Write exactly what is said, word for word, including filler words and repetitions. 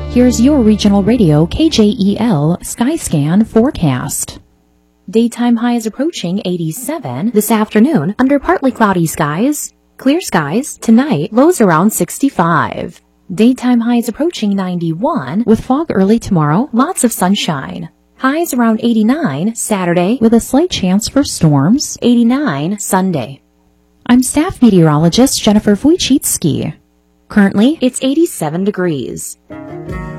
Here's your regional radio K J E L Skyscan forecast. Daytime highs approaching eighty-seven this afternoon under partly cloudy skies. Clear skies tonight, lows around sixty-five. Daytime highs approaching ninety-one with fog early tomorrow, lots of sunshine. Highs around eighty-nine Saturday with a slight chance for storms, eighty-nine Sunday. I'm staff meteorologist Jennifer Wojcicki. Currently, it's eighty-seven degrees.